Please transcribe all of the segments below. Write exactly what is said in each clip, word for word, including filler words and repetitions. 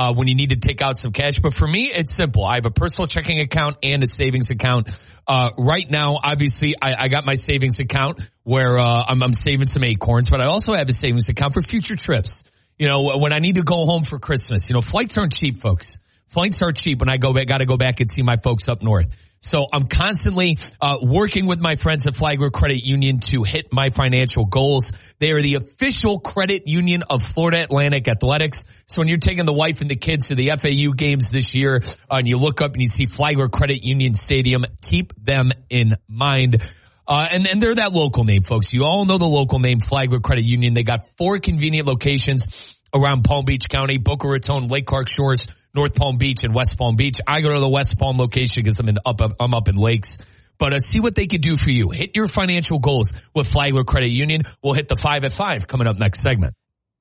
uh, when you need to take out some cash. But for me, it's simple. I have a personal checking account and a savings account. Uh, right now, obviously, I, I got my savings account where uh, I'm, I'm saving some acorns, but I also have a savings account for future trips. You know, when I need to go home for Christmas. You know, flights aren't cheap, folks. Flights are cheap when I go back, got to go back and see my folks up north. So I'm constantly uh, working with my friends at Flagler Credit Union to hit my financial goals. They are the official credit union of Florida Atlantic Athletics. So when you're taking the wife and the kids to the F A U games this year, uh, and you look up and you see Flagler Credit Union Stadium, keep them in mind. Uh, and, and they're that local name, folks. You all know the local name, Flagler Credit Union. They got four convenient locations around Palm Beach County, Boca Raton, Lake Clark Shores, North Palm Beach, and West Palm Beach. I go to the West Palm location because I'm in up, I'm up in Lakes. But uh, see what they can do for you. Hit your financial goals with Flagler Credit Union. We'll hit the five at five coming up next segment.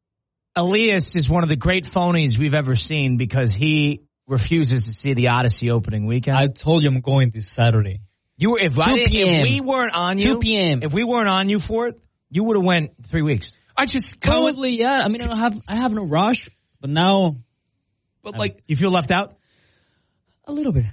Elias is one of the great phonies we've ever seen because he refuses to see the Odyssey opening weekend. I told you I'm going this Saturday. You were, if, I, if we weren't on you, two p.m. if we weren't on you for it, you would have went three weeks. I just probably yeah. I mean, I don't have I have no rush, but now, but like you feel left out a little bit,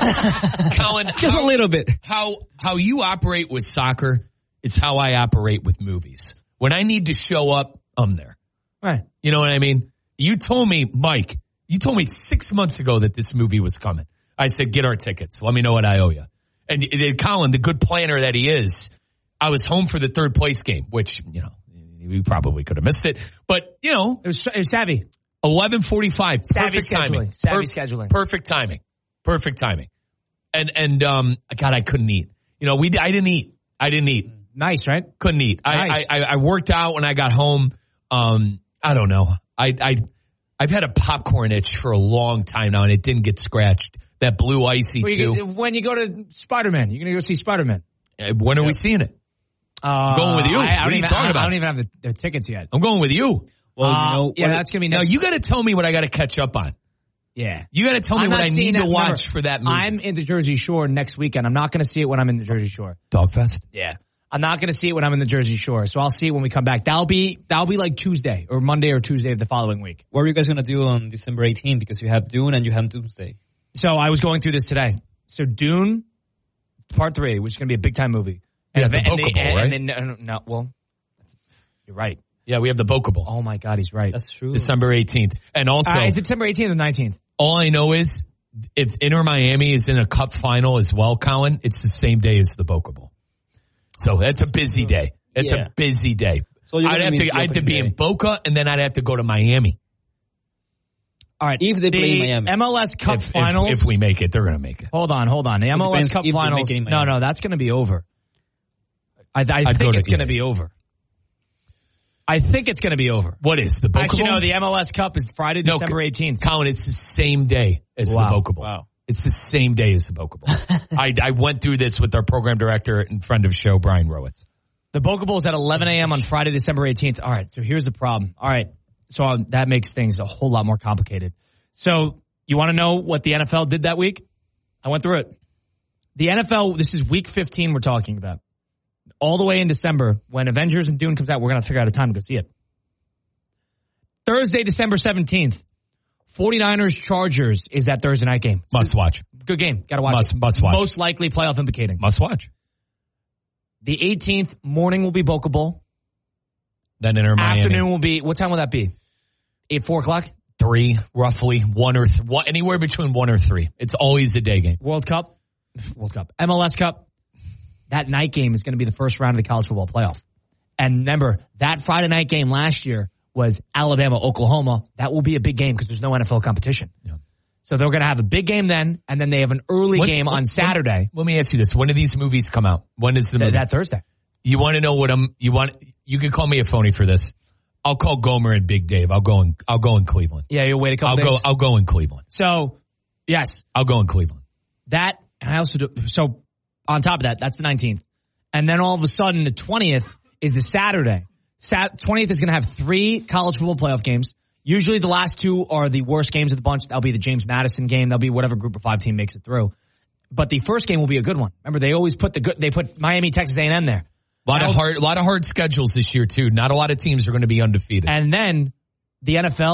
Colin, just how, a little bit. How how you operate with soccer is how I operate with movies. When I need to show up, I'm there. Right. You know what I mean? You told me, Mike. You told me six months ago that this movie was coming. I said, get our tickets. Let me know what I owe you. And, and Colin, the good planner that he is, I was home for the third place game, which, you know, we probably could have missed it. But, you know. It was, it was savvy. eleven forty-five. Savvy Perfect scheduling. timing. Savvy per- scheduling. Perfect timing. Perfect timing. And, and um, God, I couldn't eat. You know, we I didn't eat. I didn't eat. Nice, right? Couldn't eat. Nice. I, I, I worked out when I got home. Um, I don't know. I, I, I've had a popcorn itch for a long time now, and it didn't get scratched. That blue icy, well, too. You, when you go to Spider-Man, you're going to go see Spider-Man. Uh, when are yeah. we seeing it? Uh, I'm going with you. I, I what are you even, talking I, about? I don't even have the, the tickets yet. I'm going with you. Well, uh, you know, yeah, that's going to be next. Now, you got to tell me what I got to catch up on. Yeah. You got to tell me I'm what I need that. to watch Remember, for that movie. I'm in the Jersey Shore next weekend. I'm not going to see it when I'm in the Jersey Shore. Dogfest? Yeah. I'm not going to see it when I'm in the Jersey Shore, so I'll see it when we come back. That'll be that'll be like Tuesday or Monday or Tuesday of the following week. What are you guys going to do on December eighteenth? Because you have Dune and you have Doomsday. So I was going through this today. So Dune, part three, which is going to be a big time movie. And, and, the and, Boca they, Bowl, and, right? and then, no, no, well, you're right. Yeah, we have the Boca Bowl. Oh my God, he's right. That's true. December eighteenth. And also, uh, is it December eighteenth or nineteenth? All I know is if Inter Miami is in a cup final as well, Colin, it's the same day as the Boca Bowl. So that's a busy day. It's yeah. a busy day. So I'd have to, I'd have to be day. in Boca, and then I'd have to go to Miami. All right, if they the play in Miami. M L S Cup if, finals. If, if we make it, they're going to make it. Hold on, hold on. The M L S Cup if they finals. make it in No, Miami. no, that's going to be over. I, I I'd think go it's to- going to be over. I think it's going to be over. What is the Boca Actually, Bowl? no, the M L S Cup is Friday, No, December eighteenth. Colin, it's the same day as Wow. the Boca Bowl. Wow. It's the same day as the Boca Bowl. I, I went through this with our program director and friend of show, Brian Rowitz. The Boca Bowl is at eleven a.m. on Friday, December eighteenth. All right, so here's the problem. All right, so um, that makes things a whole lot more complicated. So you want to know what the N F L did that week? I went through it. The N F L, this is week fifteen we're talking about. All the way in December, when Avengers and Dune comes out, we're going to figure out a time to go see it. Thursday, December seventeenth, 49ers Chargers is that Thursday night game. Must watch. Good game. Got to watch Must, it. must watch. Most likely playoff implicating. Must watch. The eighteenth morning will be Boca Bowl. Then Inter Miami. Afternoon will be, what time will that be? Eight, four o'clock? Three, roughly. One or th- one, anywhere between one or three. It's always the day game. World Cup? World Cup. M L S Cup? That night game is going to be the first round of the college football playoff. And remember, that Friday night game last year was Alabama, Oklahoma. That will be a big game because there's no N F L competition. Yeah. So they're going to have a big game then, and then they have an early When- game when- on Saturday. Let me ask you this. When do these movies come out? When is the Th- movie? that Thursday. You want to know what I'm, you want, you can call me a phony for this. I'll call Gomer and Big Dave. I'll go in, I'll go in Cleveland. Yeah, you'll wait a couple I'll days. go, I'll go in Cleveland. So, yes, I'll go in Cleveland. that, and I also do, so on top of that, that's the nineteenth. And then all of a sudden, the twentieth is the Saturday. Sat- twentieth is going to have three college football playoff games. Usually the last two are the worst games of the bunch. That'll be the James Madison game. That'll be whatever group of five team makes it through. But the first game will be a good one. Remember, they always put the good, they put Miami, Texas A and M there. A lot That'll- of hard, a lot of hard schedules this year too. Not a lot of teams are going to be undefeated. And then the N F L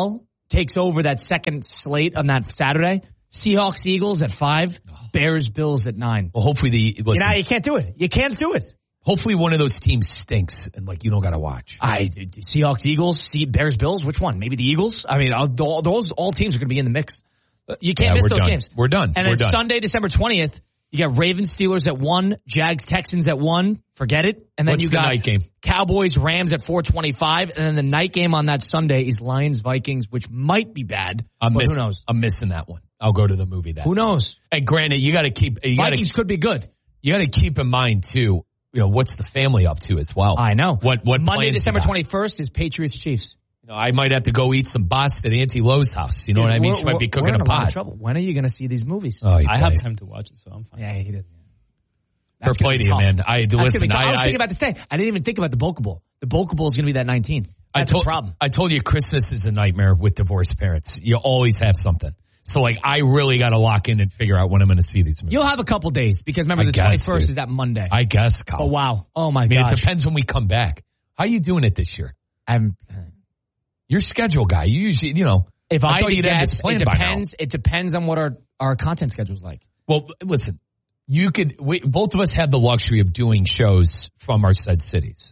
takes over that second slate on that Saturday. Seahawks, Eagles at five. Bears, Bills at nine. Well, hopefully the listen, you know, you can't do it. You can't do it. Hopefully one of those teams stinks and like you don't got to watch. I Seahawks, Eagles, see Bears, Bills. Which one? Maybe the Eagles. I mean, all, those all teams are going to be in the mix. You can't yeah, miss those done. games. We're done. And we're then done. Sunday, December twentieth, you got Ravens, Steelers at one, Jags, Texans at one. Forget it. And then What's you the got night game? Cowboys, Rams at four twenty-five. And then the night game on that Sunday is Lions, Vikings, which might be bad. I'm but missing, who knows? I'm missing that one. I'll go to the movie that. Who knows? And granted, you got to keep. You Vikings gotta, could be good. You got to keep in mind too. You know what's the family up to as well. I know. What what Monday, plans December you got? twenty-first is Patriots, Chiefs. You know, I might have to go eat some basta at Auntie Lowe's house. You know Dude, what I mean? we're- She might be we're cooking in a a lot of pot. trouble. When are you going to see these movies? Oh, you I play. have time to watch it, so I'm fine. Yeah, he did. Fair play to you, man. I That's listen. gonna be tough. I, I, was I, thinking about this day. I didn't even think about the Boca Bowl. The Boca Bowl is going to be that nineteenth. That's I told, a problem. I told you Christmas is a nightmare with divorced parents. You always have something. So like, I really got to lock in and figure out when I'm going to see these movies. You'll have a couple days because remember I the guess, twenty-first dude. is that Monday. I guess. Kyle. Oh wow! Oh my I mean, gosh! it depends when we come back. How you doing it this year? I'm. You're schedule guy. You usually, you know. If I, I thought had to you'd have this guess, it planned by now. depends. It depends on what our our content schedule's like. Well, listen, you could, we, both of us have the luxury of doing shows from our said cities.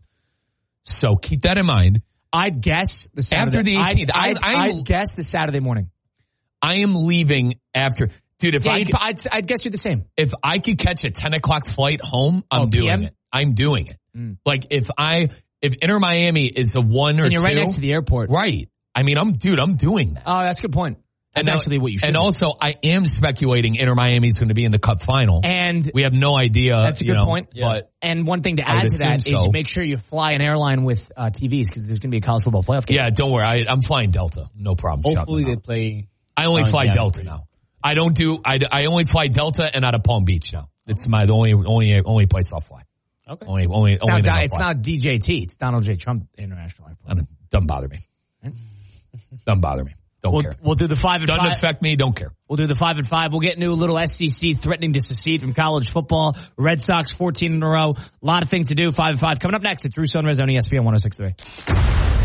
So keep that in mind. I'd guess the Saturday. After the eighteenth, I'd, I- I'd, I- I'd guess the Saturday morning. I am leaving after, dude, if Yeah, I you'd- could, I'd, I'd guess you're the same. if I could catch a ten o'clock flight home, I'm Oh, doing P M? it. I'm doing it. Mm. Like if I, if Inter Miami is a one or And you're two. right next to the airport. Right. I mean, I'm, dude, I'm doing that. Oh, that's a good point. That's And actually now- what you should. And do. also, I am speculating Inter Miami is going to be in the Cup final. and We have no idea. That's a you good know, point. But And one thing to I would add to that assume is so. make sure you fly an airline with uh, T Vs because there's going to be a college football playoff game. yeah, don't worry. I, I'm flying Delta. No problem. Shout Hopefully them they out. play. I only Oh, fly yeah. Delta now. I don't do. I, I only fly Delta and out of Palm Beach now. It's my the only only only place I'll fly. Okay. Only only It's, only. not, thing Di- I'll it's fly. not D J T. It's Donald J. Trump International Airport. I don't- Doesn't bother me. Doesn't bother me. Don't We'll, care. we'll do the five and Doesn't five. affect me. Don't care. We'll do the five and five. We'll get into a little S E C threatening to secede from college football. Red Sox fourteen in a row. A lot of things to do. Five and five coming up next at Drew Sunrise on E S P N one oh six point three.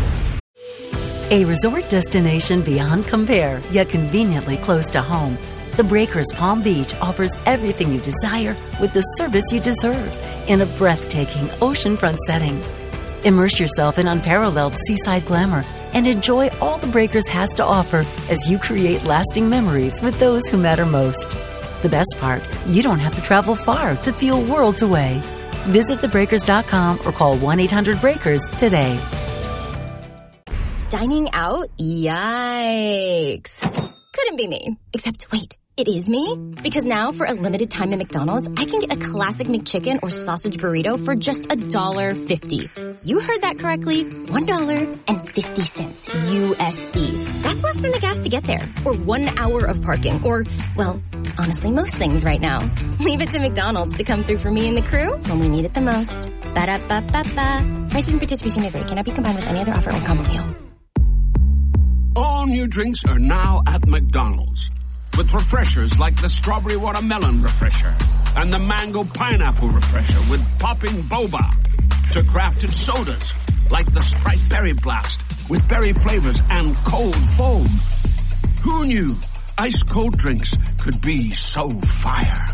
A resort destination beyond compare, yet conveniently close to home. The Breakers Palm Beach offers everything you desire with the service you deserve in a breathtaking oceanfront setting. Immerse yourself in unparalleled seaside glamour and enjoy all the Breakers has to offer as you create lasting memories with those who matter most. The best part, you don't have to travel far to feel worlds away. Visit the breakers dot com or call one eight hundred breakers today. Dining out? Yikes. Couldn't be me. Except, wait, it is me? Because now, for a limited time at McDonald's, I can get a classic McChicken or sausage burrito for just one dollar fifty. You heard that correctly. one dollar and fifty cents U S D. That's less than the gas to get there. Or one hour of parking. Or, well, honestly, most things right now. Leave it to McDonald's to come through for me and the crew when we need it the most. Ba-da-ba-ba-ba. Prices and participation may vary. Cannot be combined with any other offer or combo meal. All new drinks are now at McDonald's. With refreshers like the Strawberry Watermelon Refresher and the Mango Pineapple Refresher with popping boba. To crafted sodas like the Sprite Berry Blast with berry flavors and cold foam. Who knew ice cold drinks could be so fire?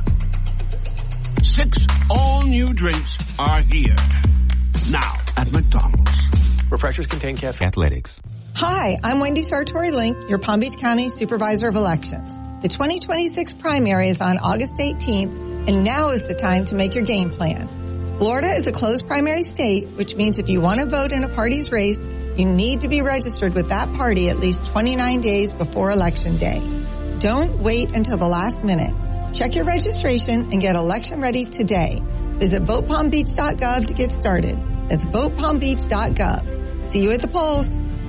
Six all new drinks are here. Now at McDonald's. Refreshers contain caffeine. Athletics. Hi, I'm Wendy Sartori-Link, your Palm Beach County Supervisor of Elections. The twenty twenty-six primary is on August eighteenth, and now is the time to make your game plan. Florida is a closed primary state, which means if you want to vote in a party's race, you need to be registered with that party at least twenty-nine days before Election Day. Don't wait until the last minute. Check your registration and get election ready today. Visit vote palm beach dot gov to get started. That's vote palm beach dot gov. See you at the polls.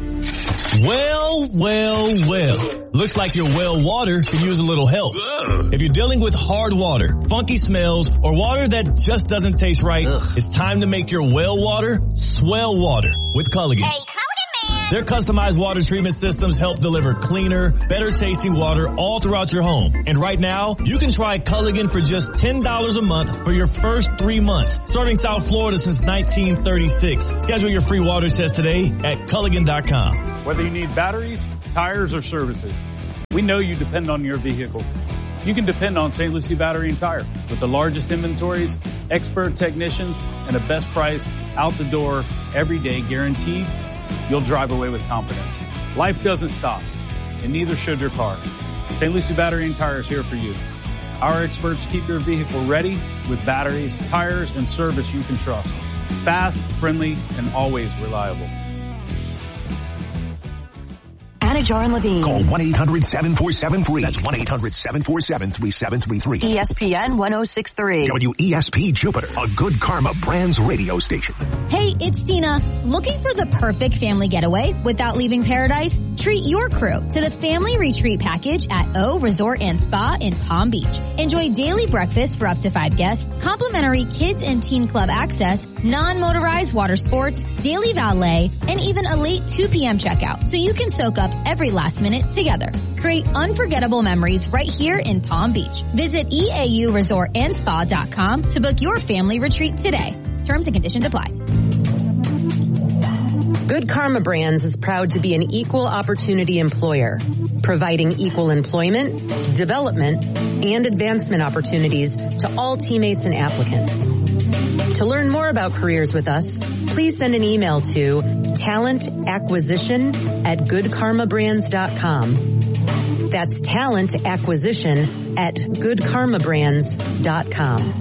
Well, well, well. Looks like your well water can use a little help. Ugh. If you're dealing with hard water, funky smells, or water that just doesn't taste right, Ugh. It's time to make your well water swell water with Culligan. Hey, Culligan Man! Their customized water treatment systems help deliver cleaner, better tasting water all throughout your home. And right now, you can try Culligan for just ten dollars a month for your first three months. Serving South Florida since nineteen thirty-six. Schedule your free water test today at Culligan dot com. Whether you need batteries, tires, or services. We know you depend on your vehicle. You can depend on Saint Lucie Battery and Tire. With the largest inventories, expert technicians, and the best price out the door every day guaranteed, you'll drive away with confidence. Life doesn't stop, and neither should your car. Saint Lucie Battery and Tire is here for you. Our experts keep your vehicle ready with batteries, tires, and service you can trust. Fast, friendly, and always reliable. Anajar and Levine. Call one eight hundred seven four seven three. That's one eight hundred seven four seven three seven three three. E S P N ten sixty-three. W E S P Jupiter, a Good Karma Brands radio station. Hey, it's Tina. Looking for the perfect family getaway without leaving paradise? Treat your crew to the family retreat package at O Resort and Spa in Palm Beach. Enjoy daily breakfast for up to five guests, complimentary kids and teen club access, non-motorized water sports, daily valet, and even a late two p.m. checkout so you can soak up every last minute together. Create unforgettable memories right here in Palm Beach. Visit E A U resort and spa dot com to book your family retreat today. Terms and conditions apply. Good Karma Brands is proud to be an equal opportunity employer, providing equal employment, development, and advancement opportunities to all teammates and applicants. To learn more about careers with us, please send an email to talent acquisition at good karma brands dot com. That's talent acquisition at good karma brands dot com.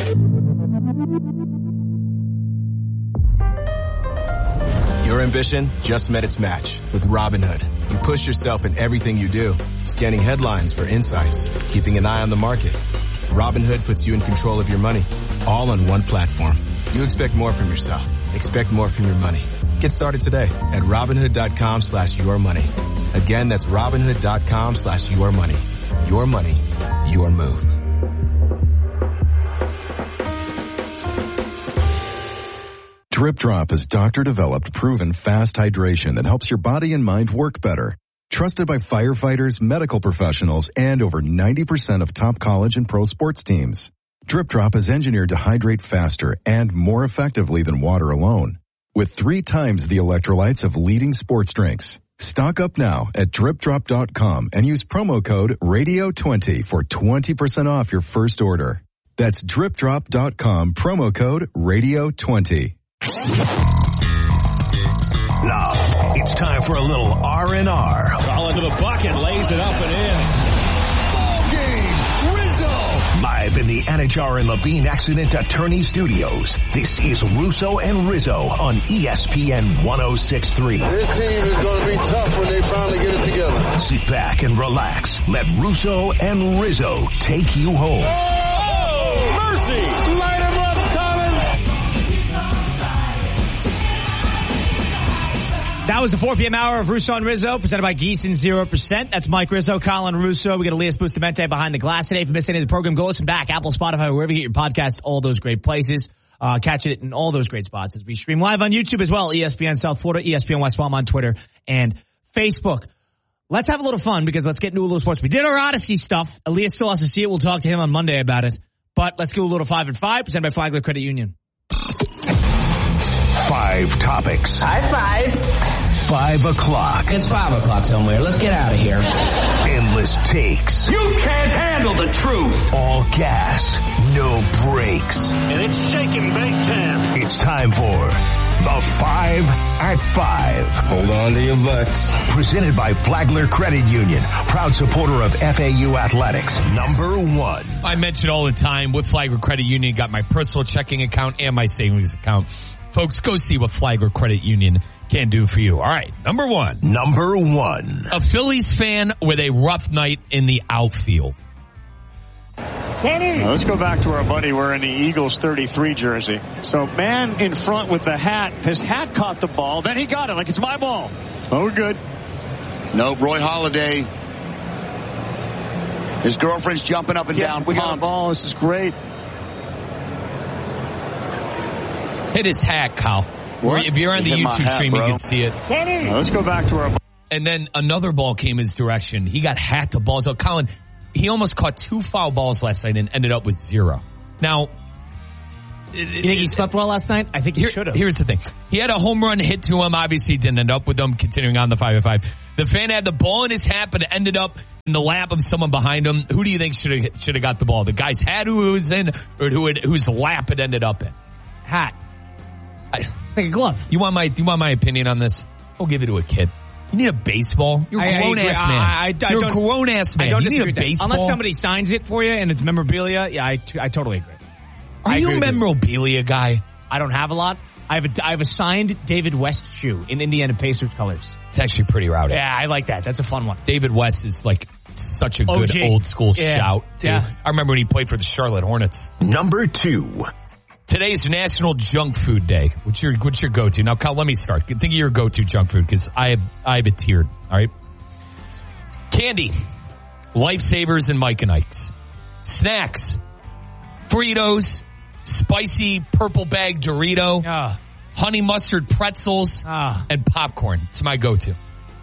Your ambition just met its match with Robinhood. You push yourself in everything you do, scanning headlines for insights, keeping an eye on the market. Robinhood puts you in control of your money, all on one platform. You expect more from yourself. Expect more from your money. Get started today at Robinhood.com slash your money. Again, that's Robinhood.com slash your money. Your money, your move. Drip Drop is doctor-developed, proven fast hydration that helps your body and mind work better. Trusted by firefighters, medical professionals, and over ninety percent of top college and pro sports teams. Drip Drop is engineered to hydrate faster and more effectively than water alone, with three times the electrolytes of leading sports drinks. Stock up now at drip drop dot com and use promo code radio twenty for twenty percent off your first order. That's drip drop dot com, promo code radio twenty. Now, it's time for a little R and R. Ball into the bucket, lays it up and in. Ball game, Rizzo! Live in the Anajar and Levine Accident Attorney Studios, this is Russo and Rizzo on E S P N ten sixty-three. This team is going to be tough when they finally get it together. Sit back and relax. Let Russo and Rizzo take you home. Oh, mercy! Light him up, Collins! That was the four p.m. hour of Russo and Rizzo, presented by Gießen zero percent. That's Mike Rizzo, Colin Russo. We got Elias Bustamante behind the glass today. If you missed any of the program, go listen back. Apple, Spotify, wherever you get your podcast, all those great places. Uh, catch it in all those great spots as we stream live on YouTube as well. E S P N South Florida, E S P N West Palm on Twitter and Facebook. Let's have a little fun because let's get into a little sports. We did our Odyssey stuff. Elias still has to see it. We'll talk to him on Monday about it. But let's do a little five and five, presented by Flagler Credit Union. Five topics. High five. Five o'clock. It's five o'clock somewhere. Let's get out of here. Endless takes. You can't handle the truth. All gas, no brakes. And it's shaking big time. It's time for the Five at Five. Hold on to your butts. Presented by Flagler Credit Union, proud supporter of F A U athletics. Number one. I mention all the time with Flagler Credit Union, got my personal checking account and my savings account. Folks, go see what Flagler Credit Union can do for you. All right, number one. Number one. A Phillies fan with a rough night in the outfield. Kenny. Now let's go back to our buddy wearing the Eagles thirty-three jersey. So man in front with the hat. His hat caught the ball. Then he got it like it's my ball. Oh, we're good. Nope, Roy Halladay. His girlfriend's jumping up and yeah, down. We got a ball. This is great. Hit his hat, Kyle. What? If you're on the YouTube hat, stream, bro. You can see it. Kenny. Now let's go back to our. And then another ball came his direction. He got hacked the ball. So Colin, he almost caught two foul balls last night and ended up with zero. Now, You think he slept well last night? I think he Here, should have. Here's the thing. He had a home run hit to him. Obviously, didn't end up with them continuing on the five at five. The fan had the ball in his hat, but it ended up in the lap of someone behind him. Who do you think should have should have got the ball? The guy's hat who it was in, or who it, whose lap it ended up in? Hat. I, it's like a glove. You want my you want my opinion on this? I'll give it to a kid. You need a baseball. You're a grown ass man. I, I, I You're a grown ass man. I don't you need a with that. baseball. Unless somebody signs it for you and it's memorabilia. Yeah, I, t- I totally agree. Are I you agree a memorabilia guy? I don't have a lot. I have a, I have a signed David West shoe in Indiana Pacers colors. It's actually pretty rowdy. Yeah, I like that. That's a fun one. David West is like such a good O G. old school Yeah. shout, too. Yeah. I remember when he played for the Charlotte Hornets. Number two. Today's National Junk Food Day. What's your what's your go-to? Now, Kyle, let me start. Think of your go-to junk food because I have, I have it tiered, all right? Candy, Lifesavers and Mike and Ike's. Snacks, Fritos, spicy purple bag Dorito, Ah. honey mustard pretzels, Ah. and popcorn. It's my go-to.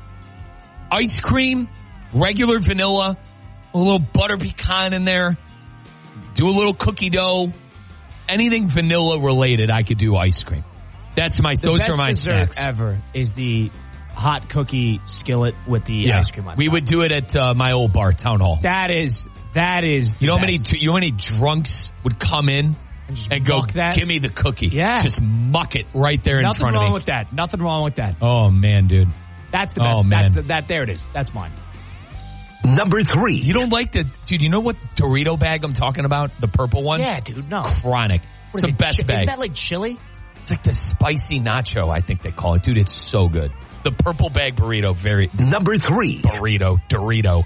Ice cream, regular vanilla, a little butter pecan in there, do a little cookie dough. Anything vanilla related, I could do ice cream. That's my. The those best are my dessert snacks. ever is the hot cookie skillet with the Yeah. ice cream on We top. would do it at uh, my old bar, Town Hall. That is that is. You know how the many? best. You know how many drunks would come in And just and go, muck that? "Give me the cookie." Yeah. just muck it right there Nothing in front wrong of me. with that. Nothing wrong with that. Oh man, dude. That's the best. Oh, man. That's the, that there it is. That's mine. Number three. You don't like the dude? You know what Dorito bag I'm talking about? The purple one. Yeah, dude. No. Chronic. What It's is the it, best chi- bag. Isn't that like chili? It's like the spicy nacho, I think they call it. Dude, it's so good. The purple bag burrito, very Number three. burrito, Dorito.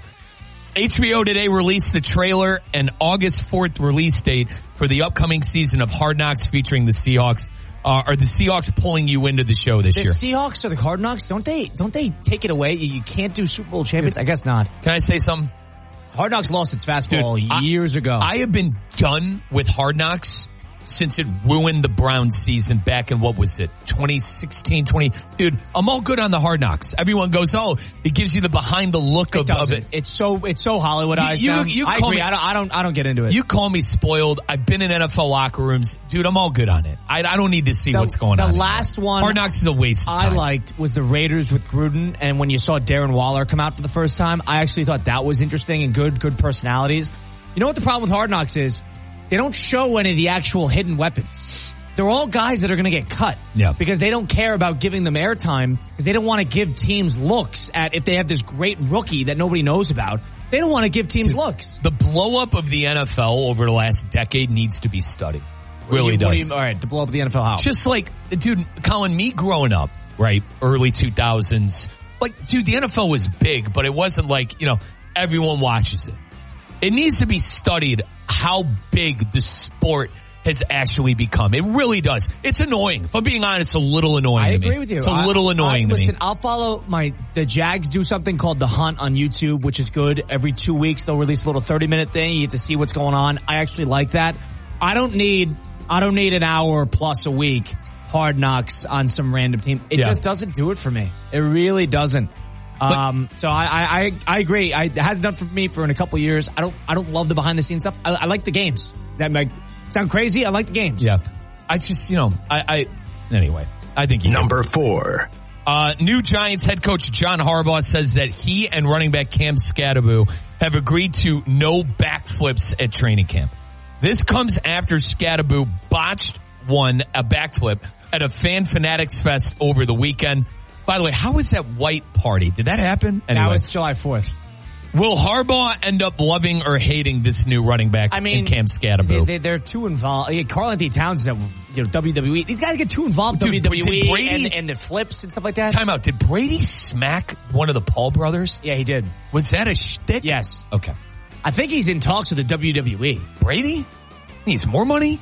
H B O today released the trailer and August fourth release date for the upcoming season of Hard Knocks featuring the Seahawks. Uh, are the Seahawks pulling you into the show this The year? Seahawks or the Hard Knocks? Don't they? Don't they take it away? You, you can't do Super Bowl champions. I guess not. Can I say something? Hard Knocks lost its fastball Dude, I- years ago. I have been done with Hard Knocks since it ruined the Browns season back in, what was it, twenty sixteen, twenty Dude, I'm all good on the Hard Knocks. Everyone goes, oh, it gives you the behind the look it of, of doesn't. it. It's so it's so Hollywoodized. You- you- now. you I call agree. me- I don't. I don't. I don't get into it. You call me spoiled. I've been in N F L locker rooms. Dude, I'm all good on it. I, I don't need to see The- what's going the on. The last one, Hard Knocks is a waste of I time. liked was the Raiders with Gruden, and when you saw Darren Waller come out for the first time, I actually thought that was interesting and good, good personalities. You know what the problem with Hard Knocks is? They don't show any of the actual hidden weapons. They're all guys that are going to get cut. Yeah. Because they don't care about giving them airtime because they don't want to give teams looks at if they have this great rookie that nobody knows about. They don't want to give teams Dude, looks. The blow up of the N F L over the last decade needs to be studied. Really What do you- what do does. you- all right, to blow up the N F L how? Just like, dude, Colin, me growing up, right, early two thousands, like, dude, the N F L was big, but it wasn't like, you know, everyone watches it. It needs to be studied how big the sport has actually become. It really does. It's annoying. If I'm being honest, it's a little annoying I to me. agree with you. It's a I- little annoying I, to listen, me. I'll follow my the Jags do something called The Hunt on YouTube, which is good. Every two weeks they'll release a little thirty minute thing. You get to see what's going on. I actually like that. I don't need I don't need an hour plus a week Hard Knocks on some random team. It Yeah. just doesn't do it for me. It really doesn't. Um, so I, I, I, I agree. I, it has done for me for in a couple years. I don't I don't love the behind the scenes stuff. I, I like the games. That might sound crazy. I like the games. Yeah. I just, you know, I, I anyway, I think he Number four. Uh, new Giants head coach John Harbaugh says that he and running back Cam Scatterbo have agreed to no backflips at training camp. This comes after Scatterbo botched one, a backflip, at a Fan Fanatics Fest over the weekend. By the way, how was that white party? Did that happen? Anyway. That was July fourth. Will Harbaugh end up loving or hating this new running back I mean, in Cam Scatterbo? They, they, they're too involved. Yeah, Carl Anthony Towns is at, you know, W W E. These guys get too involved in Dude, W W E did Brady- and, and the flips and stuff like that. Time out. Did Brady smack one of the Paul brothers? Yeah, he did. Was that a shtick? Yes. Okay. I think he's in talks with the W W E. Brady needs more money.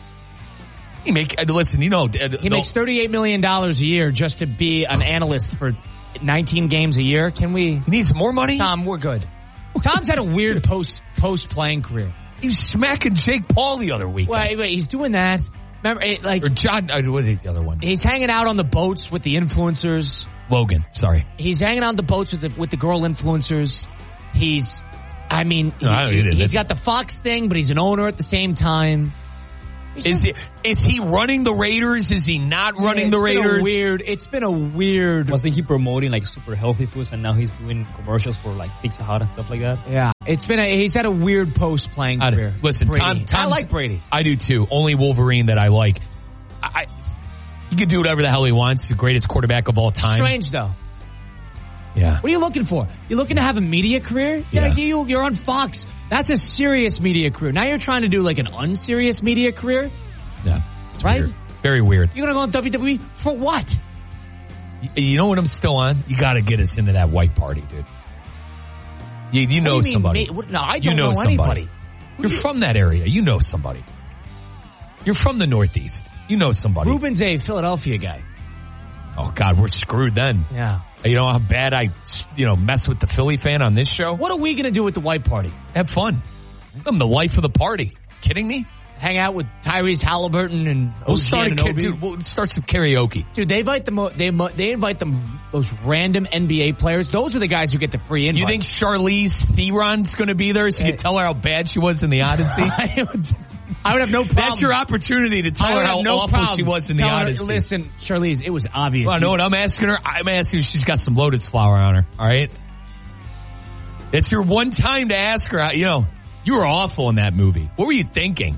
He make uh, listen. You know, uh, He no, makes thirty-eight million dollars a year just to be an analyst for nineteen games a year. Can we? He needs more money. Tom, we're good. Tom's had a weird post post playing career. He was smacking Jake Paul the other week. Wait, wait, he's doing that. Remember, it, like Or John. Uh, what is the other one? he's hanging out on the boats with the influencers. Logan. Sorry. He's hanging out on the boats with the with the girl influencers. He's, I mean, No, I don't he, either. he's got the Fox thing, but he's an owner at the same time. Is he, is he running the Raiders? Is he not running yeah, the Raiders? Been a weird. It's been a weird. Wasn't he promoting like super healthy foods, and now he's doing commercials for like Pizza Hut and stuff like that? Yeah, it's been a. He's had a weird post playing career. Listen, Brady. Tom, Tom's, I like Brady. I do too. Only Wolverine that I like. I, I he can do whatever the hell he wants. He's the greatest quarterback of all time. Strange though. Yeah. What are you looking for? You looking to have a media career? Yeah. Like you, you're on Fox. That's a serious media career. Now you're trying to do like an unserious media career? Yeah. Right? Weird. Very weird. You're going to go on W W E for what? You, you know what I'm still on? You got to get us into that white party, dude. You, you know do you somebody. What, no, I don't you know, know somebody. anybody. You're from that area. You know somebody. You're from the Northeast. You know somebody. Ruben's a Philadelphia guy. Oh, God, we're screwed then. Yeah. You know how bad I, you know, mess with the Philly fan on this show? What are we going to do with the white party? Have fun. I'm the life of the party. Kidding me? Hang out with Tyrese Halliburton and we'll start a, Anunoby. dude, we'll start some karaoke. Dude, they invite the mo- they mo- they invite the most random N B A players. Those are the guys who get the free invite. You think Charlize Theron's going to be there so you can tell her how bad she was in the Odyssey? I, would, I would have no problem. That's your opportunity to tell her how no awful problem. she was in tell the her, Odyssey. Listen, Charlize, it was obvious. Well, I know what I'm asking her. I'm asking if she's got some lotus flower on her. All right. It's your one time to ask her. You know, you were awful in that movie. What were you thinking?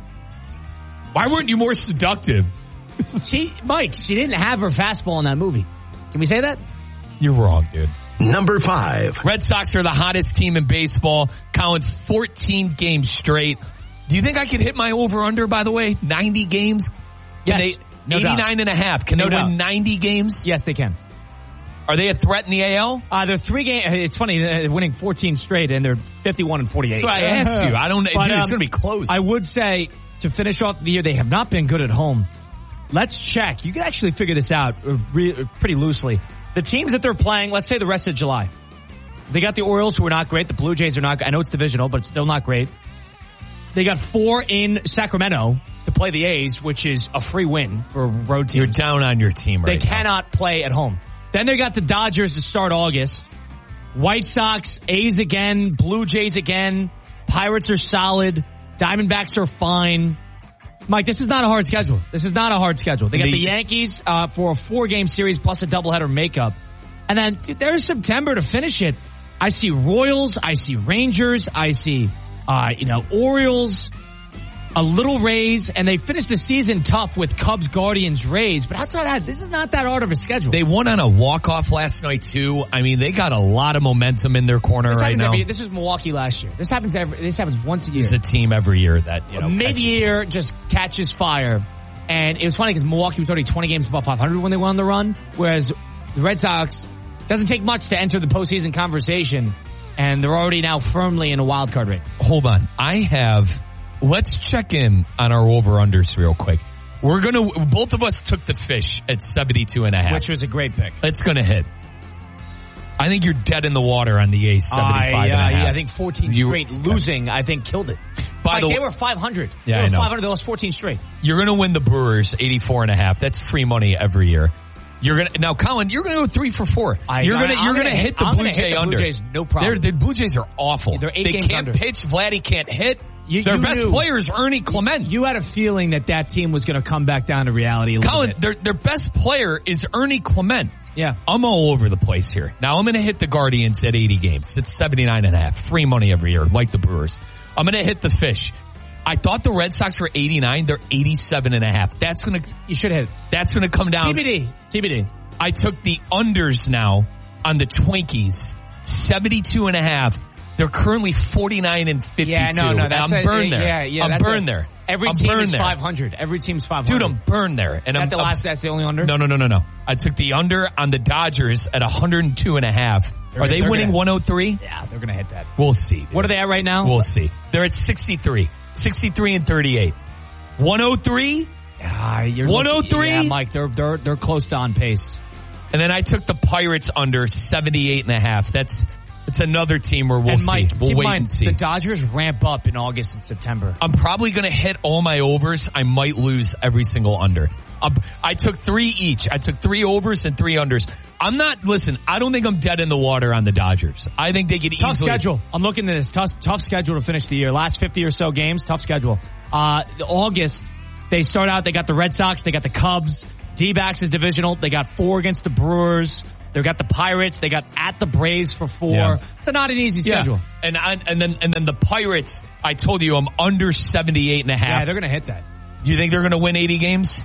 Why weren't you more seductive? She, Mike, she didn't have her fastball in that movie. Can we say that? You're wrong, dude. Number five. Red Sox are the hottest team in baseball. Colin, fourteen games straight. Do you think I could hit my over-under, by the way? ninety games? Yes. They, no eighty-nine doubt. and a half. Can no they doubt. win ninety games? Yes, they can. Are they a threat in the A L? Uh, they're three games. It's funny, they're winning fourteen straight, and they're fifty-one and forty-eight. That's why I asked you. I don't. But, dude, um, it's going to be close. I would say to finish off the year, they have not been good at home. Let's check. You can actually figure this out re- pretty loosely. The teams that they're playing, let's say the rest of July. They got the Orioles, who are not great. The Blue Jays are not. I know it's divisional, but it's still not great. They got four in Sacramento to play the A's, which is a free win for a road team. You're down on your team right They now. cannot play at home. Then they got the Dodgers to start August. White Sox, A's again, Blue Jays again. Pirates are solid. Diamondbacks are fine. Mike, this is not a hard schedule. This is not a hard schedule. They got the, the Yankees uh, for a four-game series plus a doubleheader makeup. And then dude, there's September to finish it. I see Royals. I see Rangers. I see, uh, you know, Orioles. A little Rays, and they finished the season tough with Cubs, Guardians, Rays. But outside that, this is not that hard of a schedule. They won on a walk-off last night, too. I mean, they got a lot of momentum in their corner this right now. Every, this was Milwaukee last year. This happens every, This happens once a year. There's a team every year that, you know, mid-year just catches fire. And it was funny because Milwaukee was already twenty games above five hundred when they went on the run, whereas the Red Sox doesn't take much to enter the postseason conversation, and they're already now firmly in a wild card race. Hold on. I have... Let's check in on our over-unders real quick. We're going to, both of us took the fish at seventy-two and a half. Which was a great pick. It's going to hit. I think you're dead in the water on the A's, seventy-five I, uh, and a half. Yeah, I think fourteen you, straight losing, I think, killed it. By like, the they way, were five hundred. Yeah, they I were know. five hundred. They lost fourteen straight. You're going to win the Brewers, eighty-four and a half. That's free money every year. You're gonna now, Colin. You're gonna go three for four. I, you're I, gonna you're gonna, gonna hit the I'm Blue gonna Jay hit the under. Blue Jays, no problem. They're, the Blue Jays are awful. They're eight they games can't under. pitch. Vladdy can't hit. You, their you best knew. player is Ernie Clement. You had a feeling that that team was going to come back down to reality a little Colin, bit. their their best player is Ernie Clement. Yeah, I'm all over the place here. Now I'm going to hit the Guardians at eighty games. It's seventy-nine and a half. Free money every year, like the Brewers. I'm going to hit the fish. I thought the Red Sox were eighty-nine. They're eighty-seven and a half. That's going to you should hit. That's going to come down. T B D. T B D. I took the unders now on the Twinkies, seventy-two and a half. They're currently forty-nine and fifty-two. Yeah, no, no, that's I'm a, burned there. Yeah, yeah, I'm that's burned a, there. Every I'm team is there. five hundred. Every team's five hundred. Dude, I'm burned there. And is I'm that the last. That's the only under. No, no, no, no, no. I took the under on the Dodgers at one hundred two and a half. They're, Are they winning gonna, one oh three? Yeah, they're going to hit that. We'll see. Dude. What are they at right now? We'll see. They're at sixty-three. sixty-three and thirty-eight. one oh three? Ah, you're one oh three? Yeah, Mike, they're they're they're close to on pace. And then I took the Pirates under seventy-eight and a half. That's it's another team where we'll and Mike, see. We'll keep wait in mind, and see. The Dodgers ramp up in August and September. I'm probably going to hit all my overs. I might lose every single under. Um, I took three each. I took three overs and three unders. I'm not, listen, I don't think I'm dead in the water on the Dodgers. I think they could tough easily. Tough schedule. I'm looking at this. Tough, tough schedule to finish the year. Last fifty or so games, tough schedule. Uh, August, They start out, they got the Red Sox, they got the Cubs. D-backs is divisional. They got four against the Brewers. They've got the Pirates. They got at the Braves for four. Yeah. It's not an easy schedule. Yeah. And I, and then and then the Pirates, I told you I'm under seventy-eight and a half. Yeah, they're going to hit that. Do you think they're going to win eighty games?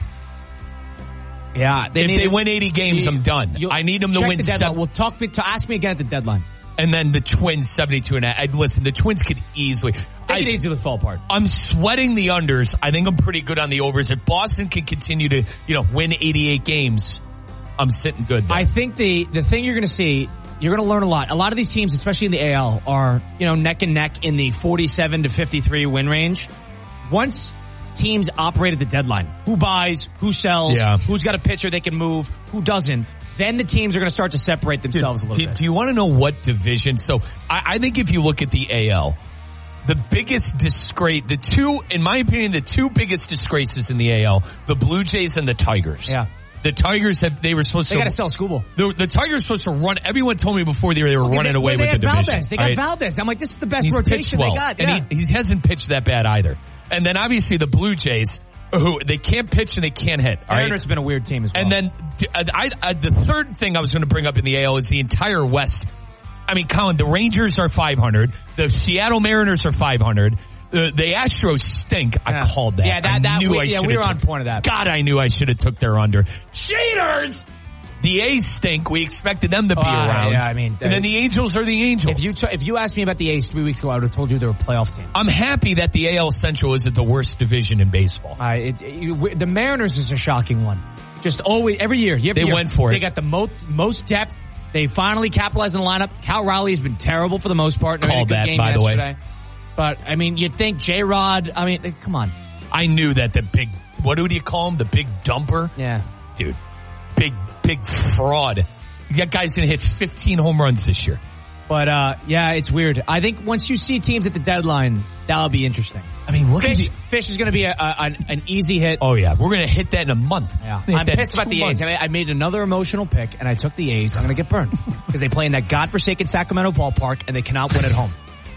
Yeah. They if they to, win eighty games, you, I'm done. I need them to win the seven. We'll talk to ask me again at the deadline. And then the Twins, seventy-two and a half. Listen, the Twins could easily. They could easily fall apart. I'm sweating the unders. I think I'm pretty good on the overs. If Boston can continue to, you know, win eighty-eight games, I'm sitting good there. I think the, the thing you're going to see, you're going to learn a lot. A lot of these teams, especially in the A L, are, you know, neck and neck in the forty-seven to fifty-three win range. Once teams operate at the deadline, who buys, who sells, yeah. who's got a pitcher they can move, who doesn't, then the teams are going to start to separate themselves Dude, a little do, bit. Do you want to know what division? So I, I think if you look at the A L, the biggest disgrace, the two, in my opinion, the two biggest disgraces in the A L, the Blue Jays and the Tigers. Yeah. The Tigers have, they were supposed they to. They got to sell Scooble. The, the Tigers were supposed to run, everyone told me before they were, they were well, running they, away well, with the Valdez. division. They got right? Valdez. I'm like, this is the best He's rotation well. they got. Yeah. And he, he hasn't pitched that bad either. And then obviously the Blue Jays, who they can't pitch and they can't hit. All Mariners right? have been a weird team as well. And then I, I, the third thing I was going to bring up in the A L is the entire West. I mean, Colin, the Rangers are five hundred. The Seattle Mariners are five hundred. The, the Astros stink. Yeah. I called that. Yeah, that, I that knew we, I yeah, should we were took, on point of that. God, I knew I should have took their under. Cheaters! The A's stink. We expected them to be uh, around. Yeah, I mean, and then the Angels are the Angels. If you t- if you asked me about the A's three weeks ago, I would have told you they were a playoff team. I'm happy that the A L Central isn't the worst division in baseball. Uh, it, it, you, the Mariners is a shocking one. Just always, every year. Every they year, went for they it. They got the most most depth. They finally capitalized on the lineup. Cal Raleigh has been terrible for the most part. Called that, by yesterday. the way. But, I mean, you'd think J-Rod, I mean, come on. I knew that the big, what do you call him? The big dumper? Yeah. Dude, big, big fraud. That guy's going to hit fifteen home runs this year. But, uh, yeah, it's weird. I think once you see teams at the deadline, that'll be interesting. I mean, look Fish, at the, Fish is going to be a, a, an, an easy hit. Oh, yeah. We're going to hit that in a month. Yeah. I'm pissed about the A's. I, I made another emotional pick, and I took the A's. I'm going to get burned because they play in that godforsaken Sacramento ballpark, and they cannot win at home.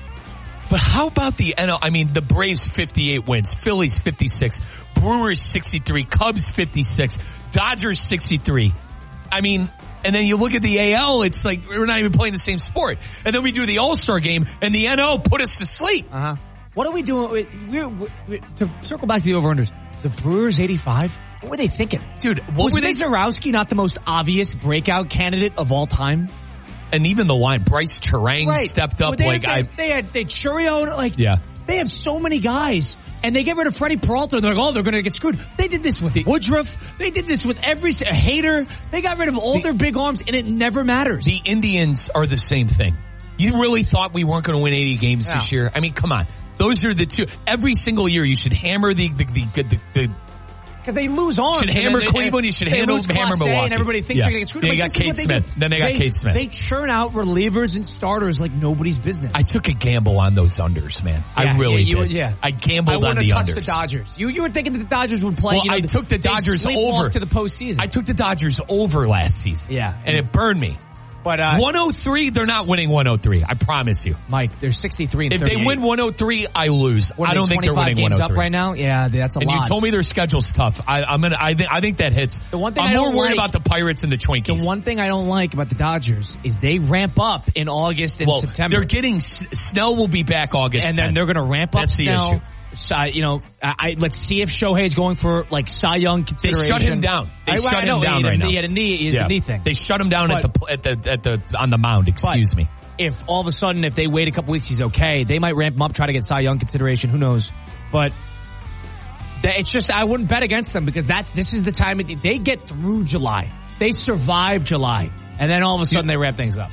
But how about the N L? I mean, the Braves fifty-eight wins, Phillies fifty-six, Brewers sixty-three, Cubs fifty-six, Dodgers sixty-three. I mean, and then you look at the A L, it's like we're not even playing the same sport. And then we do the All-Star game, and the N L put us to sleep. Uh-huh. What are we doing? We're, we're, we're, to circle back to the over-unders, the Brewers eighty-five, what were they thinking? Dude, what was were they? Zarowski not the most obvious breakout candidate of all time? And even the line, Bryce Terang right. stepped up. Well, they like had, I, they had they Churio, like yeah. They have so many guys, and they get rid of Freddie Peralta. They're like, oh, they're going to get screwed. They did this with Woodruff. They did this with every a hater. They got rid of all the, their big arms, and it never matters. The Indians are the same thing. You really thought we weren't going to win eighty games yeah. this year? I mean, come on. Those are the two. Every single year, you should hammer the the the. the, the Because they lose arms. Should hammer they, Cleveland. You should handle, hammer Milwaukee. And everybody thinks yeah. they're going to get screwed. Then like, they got Kate Smith. They then they got they, Kate Smith. They churn out relievers and starters like nobody's business. I took a gamble on those unders, man. Yeah, I really yeah, you, did. Yeah. I gambled I on the touched unders. the Dodgers. You you were thinking that the Dodgers would play. Well, you know, I took the Dodgers over to the postseason. I took the Dodgers over last season. Yeah, and it burned me. But uh, one oh three, they're not winning one oh three. I promise you, Mike. They're sixty-three. And if thirty-eight. they win one oh three, I lose. What I don't they, think they're winning games one oh three up right now. Yeah, that's a and lot. And you told me their schedule's tough. I, I'm gonna. I think. I think that hits. The one thing I'm I more don't worried like, about the Pirates and the Twinkies. The one thing I don't like about the Dodgers is they ramp up in August and well, September. They're getting Snell will be back August, and then tenth. they're going to ramp up. That's the Snell. issue. Uh, you know, I, I, let's see if Shohei's going for like Cy Young consideration. They shut him down. They I, shut I him know, down he right a, now. He had a knee. He has yeah. a knee thing. They shut him down but, at the at the at the on the mound. Excuse me. If all of a sudden, if they wait a couple weeks, he's okay. They might ramp him up, try to get Cy Young consideration. Who knows? But it's just I wouldn't bet against them because that this is the time they get through July. They survive July, and then all of a sudden they ramp things up.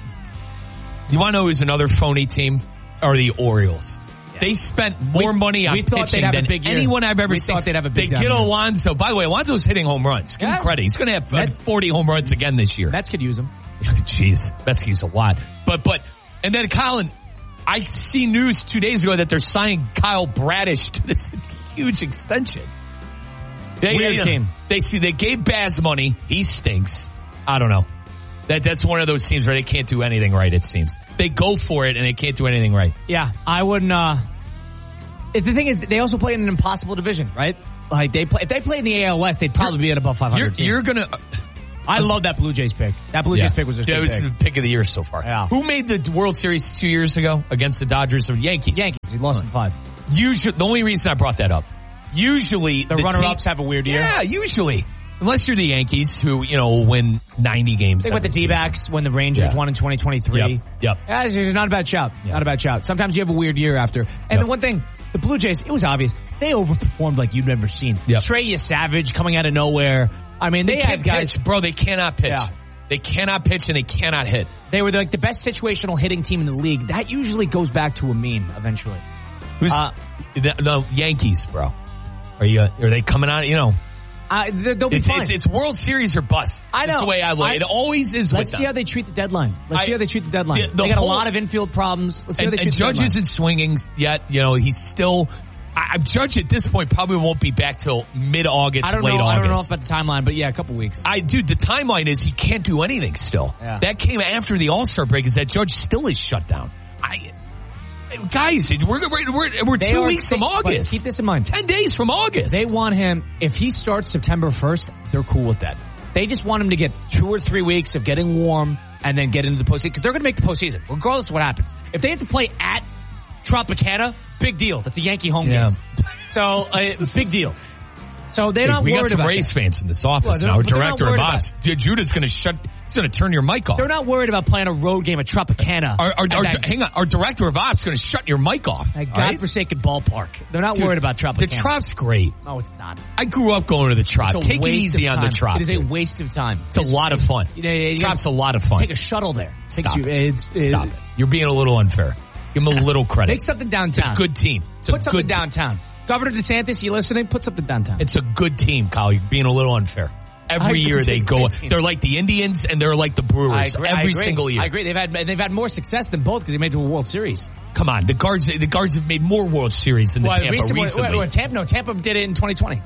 You want to know who's another phony team? Are the Orioles? Yeah. They spent more we, money on we thought pitching they'd have than a big year. anyone I've ever we seen. Thought they'd have a big they get year. Alonso. By the way, Alonso's hitting home runs. Give yeah. him credit. He's going to have Met, forty home runs again this year. Mets could use him. Jeez, Mets could use a lot. But but and then Colin, I see news two days ago that they're signing Kyle Bradish to this huge extension. They, Weird they, team. They see they gave Baz money. He stinks. I don't know. That that's one of those teams where they can't do anything right. It seems they go for it and they can't do anything right. Yeah, I wouldn't. Uh, the thing is, they also play in an impossible division, right? Like they play, if they played in the A L West, they'd probably be at above five hundred. You're, you're gonna. I love that Blue Jays pick. That Blue yeah. Jays pick was a good It was pick. the pick of the year so far. Yeah. Who made the World Series two years ago against the Dodgers or Yankees? Yankees. He lost in five. Usually, the only reason I brought that up, usually the, the runner-ups team, have a weird year. Yeah, usually. Unless you're the Yankees, who, you know, win ninety games. They went the D-backs when the Rangers yeah. won in twenty twenty-three. Yep. yep. Yeah, it's not a bad shout. Yep. Not a bad shout. Sometimes you have a weird year after. And yep. the one thing, the Blue Jays, it was obvious. They overperformed like you've never seen. Yep. Trey Savage coming out of nowhere. I mean, they, they had guys. Pitch. Bro, they cannot pitch. Yeah. They cannot pitch and they cannot hit. They were like the best situational hitting team in the league. That usually goes back to a meme eventually. Who's uh, the, no Yankees, bro? Are you? Are they coming out? You know, uh, they'll be it's, fine. It's, it's World Series or bust. I know. That's the way I look. I, it always is. Let's with see them. how they treat the deadline. Let's I, see how they treat the deadline. The, the they got whole, a lot of infield problems. Let's see and, how they treat and the Judge deadline. isn't swinging yet. You know, he's still. I, Judge at this point probably won't be back till mid-August, I don't late know, August. I don't know about the timeline, but yeah, a couple weeks. I, dude, the timeline is he can't do anything still. Yeah. That came after the All-Star break. Is that Judge still is shut down? I, guys, we're we're we're, we're two weeks from August. Keep this in mind: ten days from August. They want him. If he starts September first, they're cool with that. They just want him to get two or three weeks of getting warm and then get into the postseason because they're going to make the postseason regardless of what happens. If they have to play at Tropicana, big deal. That's a Yankee home yeah. game. So, uh, big deal. So they're hey, not we worried got some about Rays that. fans in this office well, now. Our they're director not of worried ops, Judah's going to shut. He's going to turn your mic off. They're not worried about playing a road game at Tropicana. Our, our, our, that, hang on, our director of ops is going to shut your mic off. A godforsaken right? ballpark. They're not Dude, worried about Tropicana. The Trop's great. No, it's not. I grew up going to the Trop. Take it easy on the Trop. It is a waste of time. It's a lot of fun. You know, you Trop's a lot of fun. Take a shuttle there. Stop you, it. It's, it's, Stop it. You're being a little unfair. Give them a little credit. Make something downtown. It's a good team. It's Put a something good downtown. Te- Governor DeSantis, you listening? Put something downtown. It's a good team, Kyle. You're being a little unfair. Every year they go. They're like the Indians and they're like the Brewers. I agree, every I agree. single year. I agree. They've had they've had more success than both because they made it to a World Series. Come on, the guards. The guards have made more World Series than the well, Tampa recently. recently. Well, well, Tampa, no, Tampa did it in twenty twenty.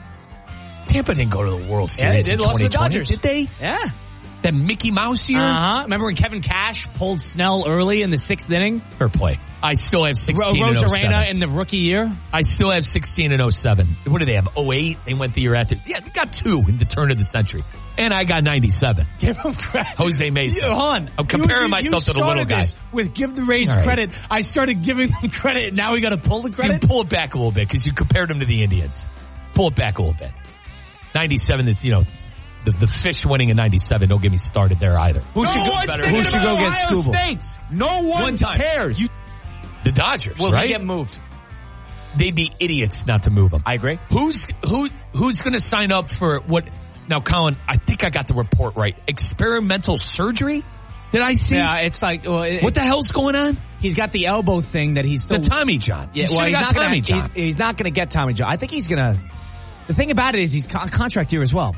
Tampa didn't go to the World Series yeah, they did. in Lost twenty to the twenty. Dodgers. Did they? Yeah. That Mickey Mouse year? Uh-huh. Remember when Kevin Cash pulled Snell early in the sixth inning? Fair play. I still have sixteen Rose and oh seven. Arena in the rookie year? I still have sixteen and oh seven. What do they have? oh eight? They went the year after. Yeah, they got two in the turn of the century. And I got ninety-seven. Give him credit. Jose Mesa. You, hon, I'm comparing you, you, myself you to the little guy. With give the Rays right. credit. I started giving them credit, and now we got to pull the credit? You pull it back a little bit because you compared them to the Indians. Pull it back a little bit. ninety-seven is, you know, the, the fish winning in ninety-seven. Don't get me started there either. Who no should go, better? Who should go get Scooble? State. No one, one time. cares. You, the Dodgers, Will right? He get moved? They'd be idiots not to move him. I agree. Who's who? Who's going to sign up for what? Now, Colin, I think I got the report right. Experimental surgery? Did I see? Yeah, it's like well, it, what the hell's going on? He's got the elbow thing that he's still the Tommy John. Yeah, he well, he's got not Tommy gonna, John. He's, he's not going to get Tommy John. I think he's going to. The thing about it is he's con- contract year as well.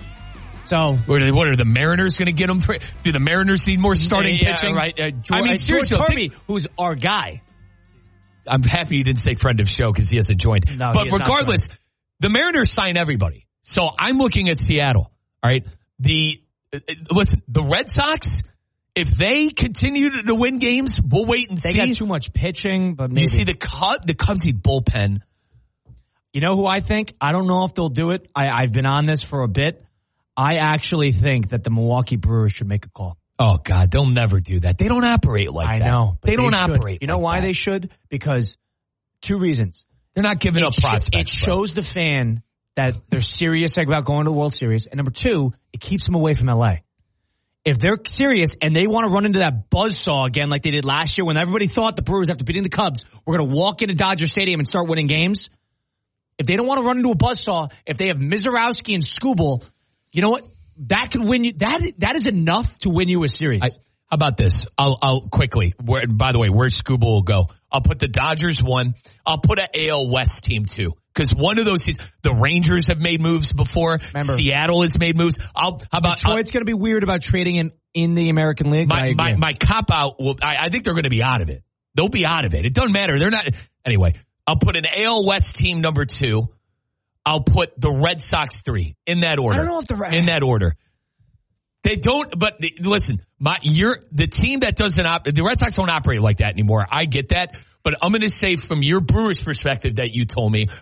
So what are, what are the Mariners going to get him for? Do the Mariners need more starting yeah, pitching? Right. Uh, George, I mean, uh, seriously, George Kirby, who's our guy. I'm happy you didn't say friend of show because he hasn't joined. No, but regardless, the Mariners sign everybody. So I'm looking at Seattle. All right. The uh, listen, the Red Sox. If they continue to, to win games, we'll wait and they see. They got too much pitching, but maybe. You see the Cubs, the Cubs need bullpen. You know who I think? I don't know if they'll do it. I, I've been on this for a bit. I actually think that the Milwaukee Brewers should make a call. Oh, God, they'll never do that. They don't operate like I that. I know. They, they don't should. operate You know like why that. they should? Because two reasons. They're not giving it up sh- prospects. It shows the fan that they're serious about going to the World Series. And number two, it keeps them away from L A. If they're serious and they want to run into that buzzsaw again like they did last year when everybody thought the Brewers, after beating the Cubs, were going to walk into Dodger Stadium and start winning games, if they don't want to run into a buzzsaw, if they have Mizorowski and Skubal, you know what? That could win you. That That is enough to win you a series. I, how about this? I'll, I'll quickly, where, by the way, where Skubal will go. I'll put the Dodgers one. I'll put an A L West team two. Because one of those teams, the Rangers have made moves before. Remember, Seattle has made moves. I'll, how about Detroit's going to be weird about trading in, in the American League. My my, my cop out will. I, I think they're going to be out of it. They'll be out of it. It doesn't matter. They're not anyway. I'll put an A L West team number two. I'll put the Red Sox three in that order. I don't know if the Red in that order. They don't. But the, listen, my you're the team that doesn't op, the Red Sox don't operate like that anymore. I get that, but I'm going to say from your Brewers perspective that you told me.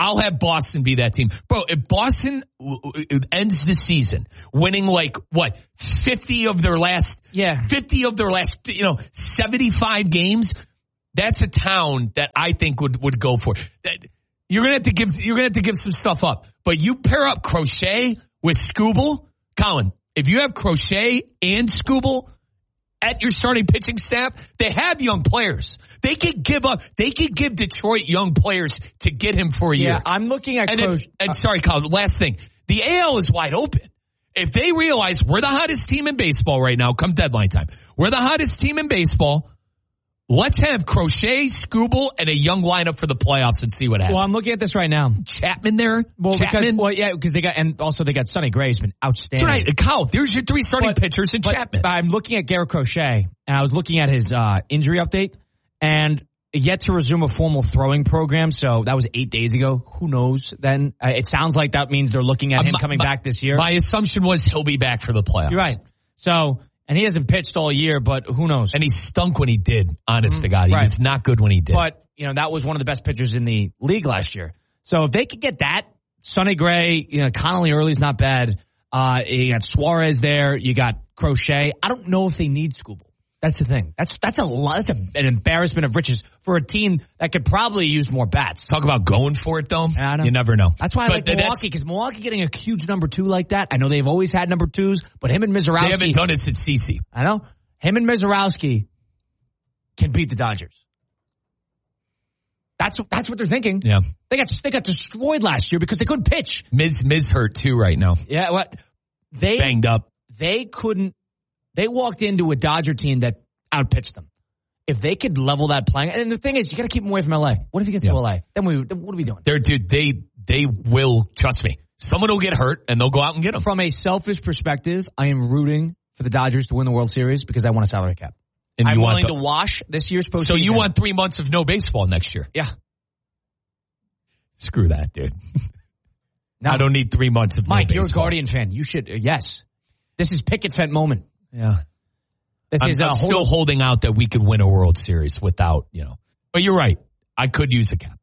I'll have Boston be that team. Bro, if Boston ends the season winning like, what, fifty of their last, yeah, fifty of their last, you know, seventy-five games, that's a town that I think would, would go for it. You're going to have to give, you're going to have to give some stuff up. But you pair up Crochet with Skubal, Colin, if you have Crochet and Skubal at your starting pitching staff, they have young players. They could give up. They could give Detroit young players to get him for a yeah, year. I'm looking at. And, Cro- if, and sorry, Colin. Last thing, the A L is wide open. If they realize we're the hottest team in baseball right now, come deadline time, we're the hottest team in baseball. Let's have Crochet, Skubal, and a young lineup for the playoffs and see what happens. Well, I'm looking at this right now. Chapman there. Well, Chapman. because well, yeah, because they got and also they got Sonny Gray, who's been outstanding. That's right. Kyle, there's your three starting but, pitchers and but Chapman. I'm looking at Garrett Crochet, and I was looking at his uh, injury update, and yet to resume a formal throwing program. So that was eight days ago. Who knows? Then uh, it sounds like that means they're looking at him uh, my, coming my, back this year. My assumption was he'll be back for the playoffs. You're right. So. And he hasn't pitched all year, but who knows? And he stunk when he did, honest mm-hmm. to God. He right. was not good when he did. But, you know, that was one of the best pitchers in the league last year. So if they could get that, Sonny Gray, you know, Connolly Early's not bad. Uh, you got Suarez there. You got Crochet. I don't know if they need Skubal. That's the thing. That's that's a lot. That's a, an embarrassment of riches for a team that could probably use more bats. Talk about going for it, though. I know. You never know. That's why I but like Milwaukee, because Milwaukee getting a huge number two like that. I know they've always had number twos, but him and Mizorowski. They haven't done it since CeCe. I know. Him and Mizorowski can beat the Dodgers. That's that's what they're thinking. Yeah, they got they got destroyed last year because they couldn't pitch. Miz Miz hurt too right now. Yeah, what they banged up. They couldn't. They walked into a Dodger team that outpitched them. If they could level that playing, and the thing is, you got to keep them away from L A. What if he gets yeah. to L A? Then we then what are we doing? They're dude. They they will trust me. Someone will get hurt and they'll go out and get them. From a selfish perspective, I am rooting for the Dodgers to win the World Series because I want a salary cap. And I'm you willing want the, to wash this year's postseason. So you want three months of no baseball next year? Yeah. Screw that, dude. No. I don't need three months of Mike, no you're a baseball. Guardian fan. You should, uh, yes. This is picket fence moment. Yeah. This I'm, is I'm uh, still holding out that we could win a World Series without, you know. But you're right. I could use a cap.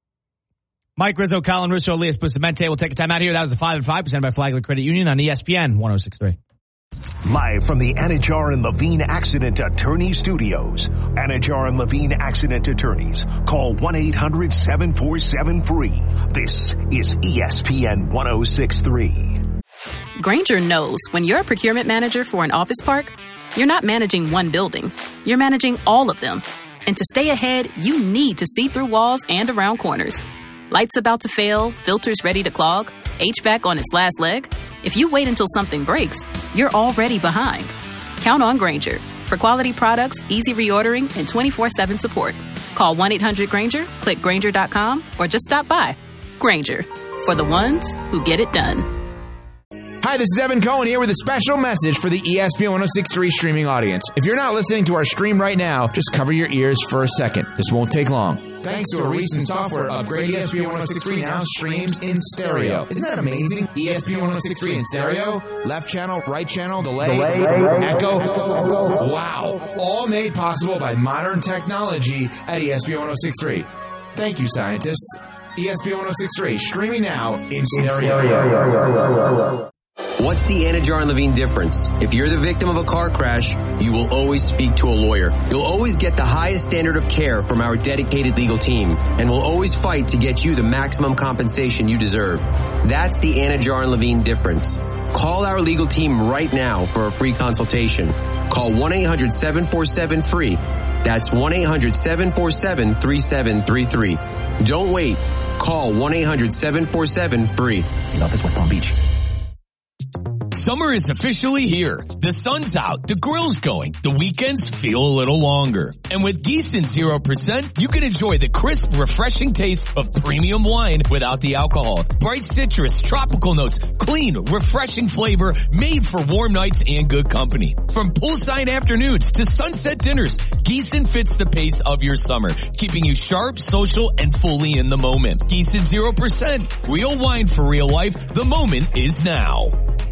Mike Rizzo, Colin Russo, Elias Bustamante. We'll take a time out here. That was the five and five percent by Flagler Credit Union on E S P N one oh six point three. Live from the Anajar and Levine Accident Attorney Studios. Anajar and Levine Accident Attorneys. Call one eight hundred seven four seven free. This is E S P N one oh six point three. Grainger knows when you're a procurement manager for an office park, you're not managing one building. You're managing all of them. And to stay ahead, you need to see through walls and around corners. Lights about to fail, filters ready to clog, H V A C on its last leg. If you wait until something breaks, you're already behind. Count on Grainger for quality products, easy reordering, and twenty-four seven support. Call one eight hundred Grainger, click Grainger dot com, or just stop by. Grainger, for the ones who get it done. Hi, this is Evan Cohen here with a special message for the E S P N one oh six point three streaming audience. If you're not listening to our stream right now, just cover your ears for a second. This won't take long. Thanks to a recent software upgrade, E S P N one oh six point three now streams in stereo. Isn't that amazing? E S P N one oh six point three in stereo, left channel, right channel, delay, delay echo, echo, echo. Wow. All made possible by modern technology at E S P N one oh six point three. Thank you, scientists. E S P N one oh six point three, streaming now in stereo. What's the Anajar and Levine difference? If you're the victim of a car crash, you will always speak to a lawyer. You'll always get the highest standard of care from our dedicated legal team, and we'll always fight to get you the maximum compensation you deserve. That's the Anajar and Levine difference. Call our legal team right now for a free consultation. Call one eight hundred seven four seven free. That's one eight hundred seven four seven three seven three three. Don't wait. Call one eight hundred seven four seven free. In office, West Palm Beach. Summer is officially here. The sun's out, the grill's going, the weekends feel a little longer. And with Gießen zero percent, you can enjoy the crisp, refreshing taste of premium wine without the alcohol. Bright citrus, tropical notes, clean, refreshing flavor, made for warm nights and good company. From poolside afternoons to sunset dinners, Gießen fits the pace of your summer, keeping you sharp, social, and fully in the moment. Gießen zero percent, real wine for real life. The moment is now.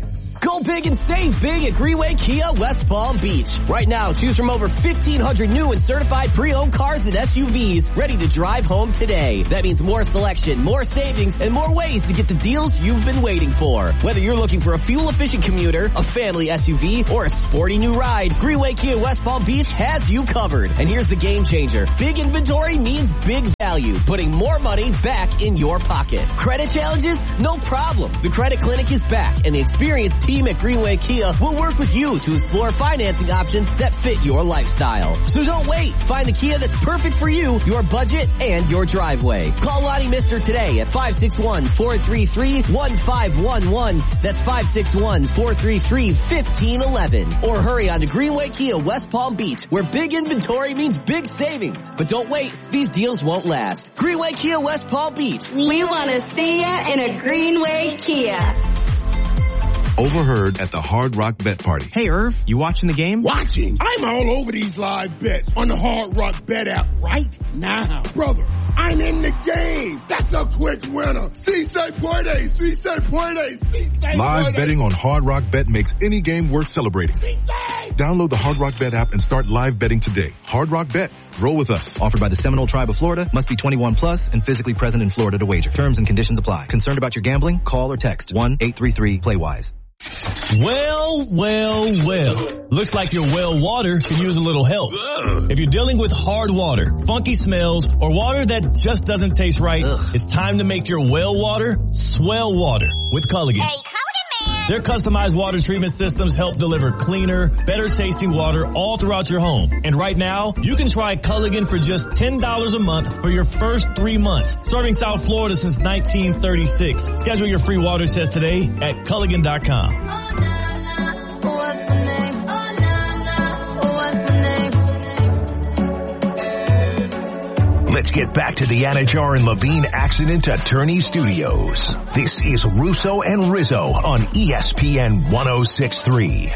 Go big and save big at Greenway Kia West Palm Beach. Right now, choose from over fifteen hundred new and certified pre-owned cars and S U Vs ready to drive home today. That means more selection, more savings, and more ways to get the deals you've been waiting for. Whether you're looking for a fuel-efficient commuter, a family S U V, or a sporty new ride, Greenway Kia West Palm Beach has you covered. And here's the game changer. Big inventory means big value, putting more money back in your pocket. Credit challenges? No problem. The Credit Clinic is back, and the experienced team at Greenway Kia will work with you to explore financing options that fit your lifestyle. So don't wait. Find the Kia that's perfect for you, your budget, and your driveway. Call Lonnie Mister today at five six one, four three three, one five one one. That's five six one, four three three, one five one one. Or hurry on to Greenway Kia West Palm Beach, where big inventory means big savings. But don't wait. These deals won't last. Greenway Kia West Palm Beach. We want to see ya in a Greenway Kia. Overheard at the Hard Rock Bet Party. Hey, Irv, you watching the game? Watching? I'm all over these live bets on the Hard Rock Bet app right now. Brother, I'm in the game. That's a quick winner. Si se puede, si se puede, si se Live puede. betting on Hard Rock Bet makes any game worth celebrating. Si Download the Hard Rock Bet app and start live betting today. Hard Rock Bet. Roll with us. Offered by the Seminole Tribe of Florida. Must be twenty-one plus and physically present in Florida to wager. Terms and conditions apply. Concerned about your gambling? Call or text one eight three three play wise. Well, well, well. Looks like your well water can use a little help. Ugh. If you're dealing with hard water, funky smells, or water that just doesn't taste right, Ugh. it's time to make your well water swell water with Culligan. Hey, Their customized water treatment systems help deliver cleaner, better tasting water all throughout your home. And right now, you can try Culligan for just ten dollars a month for your first three months. Serving South Florida since nineteen thirty-six. Schedule your free water test today at Culligan dot com. Let's get back to the Anajar and Levine Accident Attorney Studios. This is Russo and Rizzo on E S P N one oh six point three.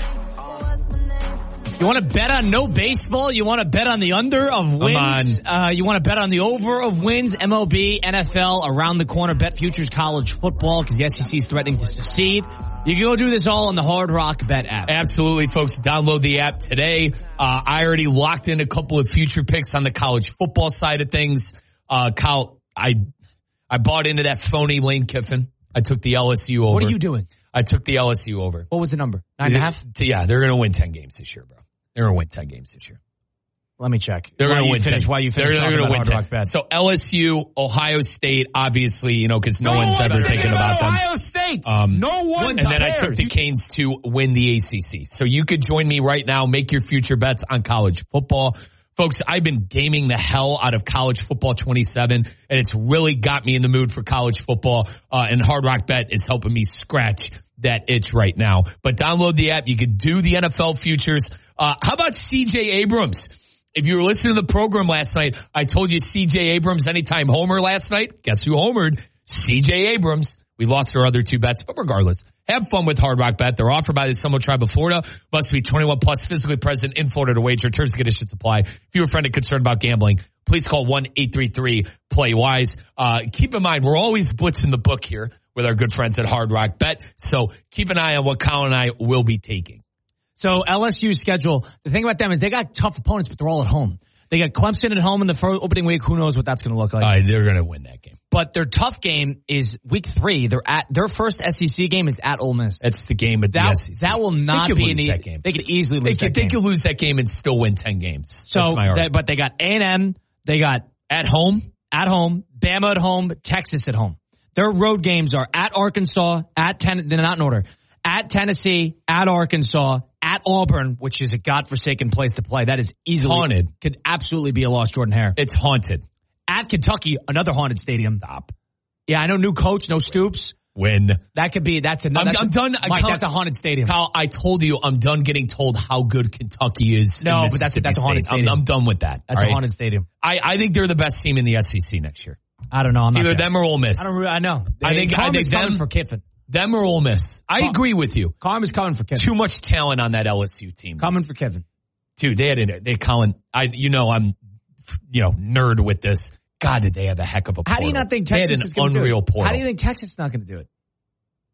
You want to bet on no baseball? You want to bet on the under of wins? Uh, you want to bet on the over of wins? M L B, N F L, around the corner, bet futures, college football, because the S E C is threatening to secede. You can go do this all on the Hard Rock Bet app. Absolutely, folks. Download the app today. Uh, I already locked in a couple of future picks on the college football side of things. Uh, Kyle, I, I bought into that phony Lane Kiffin. I took the L S U over. What are you doing? I took the L S U over. What was the number? Nine and a half? Yeah, they're going to win ten games this year, bro. They're going to win ten games this year. Let me check. They're going to win finish, ten. Why you finish They're, they're going to win ten. Bet. So L S U, Ohio State, obviously, you know, because no, no one's ever thinking about them. Ohio State. Um, no one. And then cares. I took the Canes to win the A C C. So you could join me right now. Make your future bets on college football. Folks, I've been gaming the hell out of College Football twenty-seven, and it's really got me in the mood for college football. Uh, and Hard Rock Bet is helping me scratch that itch right now. But download the app. You could do the N F L futures. Uh, how about C J Abrams? If you were listening to the program last night, I told you C J Abrams anytime homer last night. Guess who homered? C J Abrams. We lost our other two bets, but regardless, have fun with Hard Rock Bet. They're offered by the Seminole Tribe of Florida. Must be twenty-one plus, physically present in Florida to wager. Terms and conditions apply. If you're a friend and concerned about gambling, please call one eight three three play wise. Uh, keep in mind, we're always blitzing the book here with our good friends at Hard Rock Bet. So keep an eye on what Colin and I will be taking. So L S U's schedule, the thing about them is they got tough opponents, but they're all at home. They got Clemson at home in the first opening week. Who knows what that's going to look like? Uh, they're going to win that game. But their tough game is week three. They're at their first S E C game is at Ole Miss. That's the game at the that, S E C. That will not they be an an that game. They could easily lose they that could, game. They could lose that game and still win ten games. So, that's my argument. That, but they got A and M. They got at home, at home, Bama at home, Texas at home. Their road games are at Arkansas, at ten. They're not in order. At Tennessee, at Arkansas, at Auburn, which is a godforsaken place to play. That is easily haunted. Could absolutely be a lost Jordan Hare. It's haunted. At Kentucky, another haunted stadium. Stop. Yeah, I know. New coach, no Stoops. Win. That could be. That's another. I'm, that's I'm a, done. Mike, Kyle, that's a haunted stadium. Kyle, I told you I'm done getting told how good Kentucky is. No, but that's that's a haunted State. stadium. I'm, I'm done with that. That's right? a haunted stadium. I, I think they're the best team in the S E C next year. I don't know. I'm it's not either there. them or Ole Miss. I don't. I know. I think. I think them for Kiffin. Them or Ole Miss. I Carm, agree with you. Carm is coming for Kiffin. Too much talent on that L S U team. Coming for Kiffin. Dude, they had it. They Colin. I. You know I'm. You know nerd with this. God, did they have a heck of a portal. How do you not think Texas they had an is going to do unreal it? portal. How do you think Texas is not going to do it?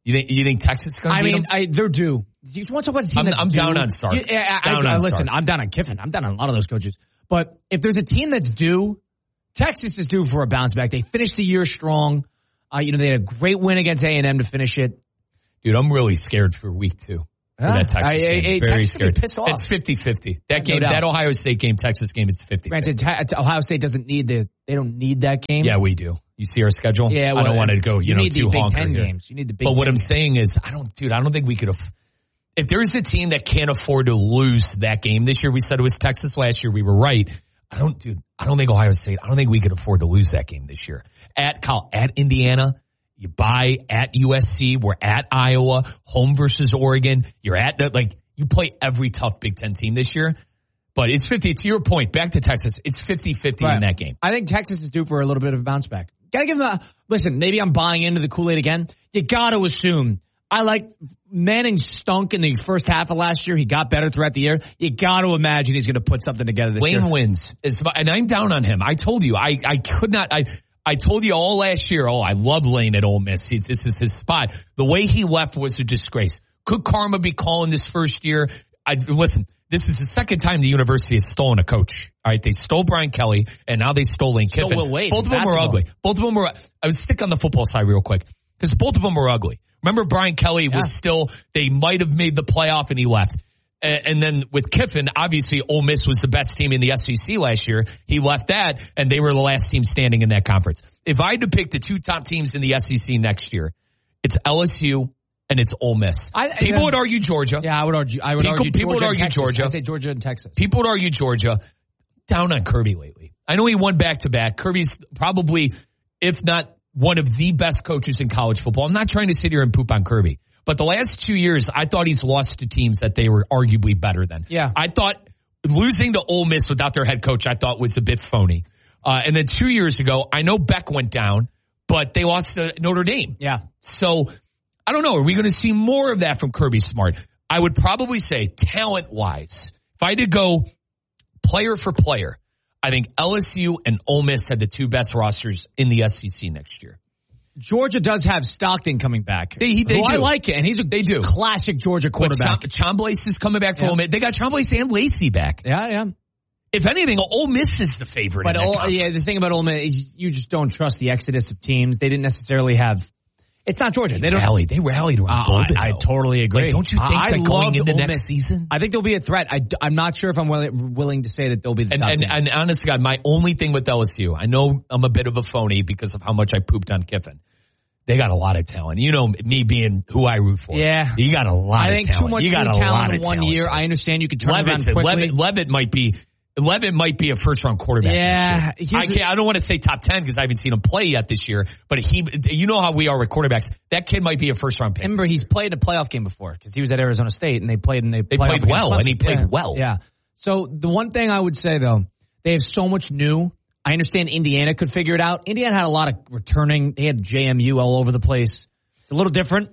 You think you think Texas is going to I beat mean, them? I, they're due. You want to talk about a team I'm, that's I'm due? down on Sark. You, I, down I, on listen, Sark. I'm down on Kiffin. I'm down on a lot of those coaches. But if there's a team that's due, Texas is due for a bounce back. They finished the year strong. Uh, you know, they had a great win against A and M to finish it. Dude, I'm really scared for week two. For that Texas I, I, game. I, Very Texas scared. Pissed off. It's fifty-fifty. That No game, doubt. that Ohio State game, Texas game, it's fifty. Granted, ta- Ohio State doesn't need the. They don't need that game. Yeah, we do. You see our schedule? Yeah, well, I don't want to go, you, you know, need too the Big honker Ten here. games. You need the Big But what Ten I'm games. saying is, I don't, dude, I don't think we could have. If there's a team that can't afford to lose that game this year, we said it was Texas last year. We were right. I don't, dude. I don't think Ohio State. I don't think we could afford to lose that game this year. At Cal, at Indiana, you buy at U S C. We're at Iowa. Home versus Oregon. You're at the, like you play every tough Big Ten team this year. But it's fifty. To your point, back to Texas, it's fifty-fifty Right. in that game. I think Texas is due for a little bit of a bounce back. Gotta give them a listen. Maybe I'm buying into the Kool-Aid again. You gotta assume. I like Manning stunk in the first half of last year. He got better throughout the year. You gotta imagine he's gonna put something together this Lane year. wins, is, and I'm down on him. I told you, I, I could not. I I told you all last year. Oh, I love Lane at Ole Miss. He, this is his spot. The way he left was a disgrace. Could karma be calling this first year? I listen. This is the second time the university has stolen a coach. All right, they stole Brian Kelly, and now they stole Lane Stole Kiffin. Will Wade both of in them were basketball. ugly. Both of them were. I would stick on the football side real quick because both of them were ugly. Remember, Brian Kelly was Yeah. still. They might have made the playoff, and he left. A- And then with Kiffin, obviously Ole Miss was the best team in the S E C last year. He left that, and they were the last team standing in that conference. If I had to pick the two top teams in the S E C next year, it's L S U and it's Ole Miss. I- people I- would argue Georgia. Yeah, I would argue. I would People- argue. people would Georgia and argue Texas. Georgia. I say Georgia and Texas. People would argue Georgia. Down on Kirby lately. I know he won back to back. Kirby's probably, if not one of the best coaches in college football. I'm not trying to sit here and poop on Kirby. But the last two years, I thought he's lost to teams that they were arguably better than. Yeah. I thought losing to Ole Miss without their head coach, I thought was a bit phony. Uh, and then two years ago, I know Beck went down, but they lost to Notre Dame. Yeah. So I don't know. Are we going to see more of that from Kirby Smart? I would probably say talent-wise, if I had to go player for player, I think L S U and Ole Miss had the two best rosters in the S E C next year. Georgia does have Stockton coming back. They, they who do. I like it, and he's a they do. classic Georgia quarterback. But Chom- Chombliss is coming back for Yeah. Ole Miss. They got Chombliss and Lacey back. Yeah, yeah. If anything, Ole Miss is the favorite. But in that Ole, conference. yeah, the thing about Ole Miss is you just don't trust the exodus of teams. They didn't necessarily have. It's not Georgia. They, They don't. rallied. They rallied around Uh, Golden. I, I though. totally agree. Like, don't you think I, that I going love into Ole next Miss. season? I think they'll be a threat. I, am not sure if I'm willing, willing to say that they'll be the And, top and, team. and honest to God, my only thing with L S U, I know I'm a bit of a phony because of how much I pooped on Kiffin. They got a lot of talent. You know me being who I root for. Yeah. You got a lot I of think talent. too much you got good a talent lot in of one talent. year. I understand you can turn it Levitt, around quickly. Levitt, Levitt might be Levitt might be a first round quarterback. Yeah, this year. I, here's can't, I don't want to say top ten because I haven't seen him play yet this year. But he, you know how we are with quarterbacks. That kid might be a first round pick. Remember, he's played a playoff game before because he was at Arizona State and they played and they, They playoff played against well, and he Clemson. played Yeah. well. Yeah. So the one thing I would say though, they have so much new. I understand Indiana could figure it out. Indiana had a lot of returning. They had J M U all over the place. It's a little different.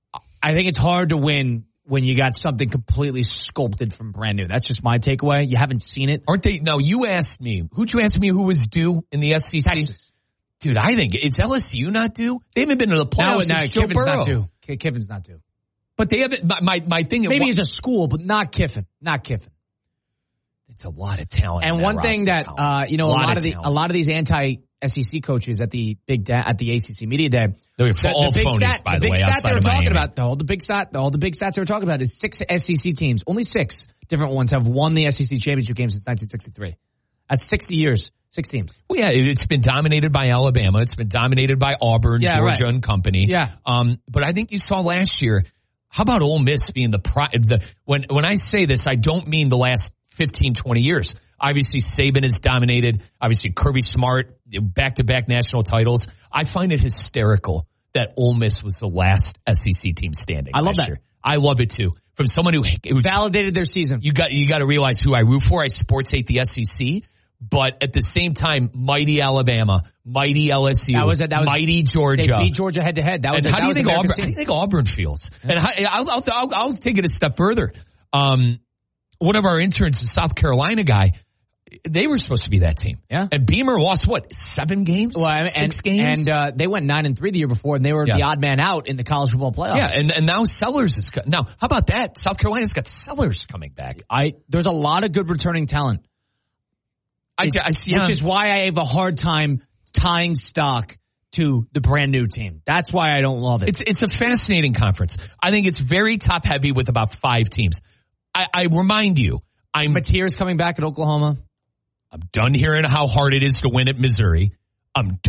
I think it's hard to win when you got something completely sculpted from brand new. That's just my takeaway. You haven't seen it. Aren't they? Now, you asked me. Who'd you ask me who was due in the S E C? Texas. Dude, I think it's L S U not due. They haven't been to the playoffs No, no, since Joe Kiffin's Burrow. not due. K- Kiffin's not due. But they haven't. My, my, my thing. Maybe why- he's a school, but not Kiffin. Not Kiffin. It's a lot of talent. And in one that thing roster, that Colin. uh, you know, a Lot lot of of the talent. a lot of these anti-S E C coaches at the big da- at the A C C media day, They're the, all the big phonies, stat, by the the big way, stat outside they were of talking Miami. about, all the big stat, all the big stats they were talking about is six S E C teams. Only six different ones have won the S E C championship game since nineteen sixty-three. That's sixty years, six teams. Well, yeah, it's been dominated by Alabama. It's been dominated by Auburn, Yeah, Georgia, right. and company. Yeah. Um, but I think you saw last year. How about Ole Miss being the pri- the when when I say this, I don't mean the last fifteen, twenty years. Obviously, Saban has dominated. Obviously, Kirby Smart, back-to-back national titles. I find it hysterical that Ole Miss was the last S E C team standing. I love last that. Year. I love it too. From someone who it was, Validated their season. you got you got to realize who I root for. I sports hate the S E C, but at the same time, mighty Alabama, mighty L S U, That was it. That was mighty Georgia. They beat Georgia head to head. That was And it. how That do you was think America's Auburn? How do team. you think Auburn feels? And how, I'll, I'll, I'll, I'll take it a step further. Um, one of our interns, a South Carolina guy, they were supposed to be that team. Yeah. And Beamer lost, what, seven games? Well, and, Six and, games? And uh, they went nine and three the year before, and they were Yeah. the odd man out in the college football playoffs. Yeah, and, and now Sellers is co- now. How about that? South Carolina's got Sellers coming back. I there's a lot of good returning talent. I, It's- I see, which yeah. is why I have a hard time tying stock to the brand new team. That's why I don't love it. It's it's a fascinating conference. I think it's very top heavy with about five teams. I, I remind you, I'm Mateer's coming back at Oklahoma. I'm done hearing how hard it is to win at Missouri. I'm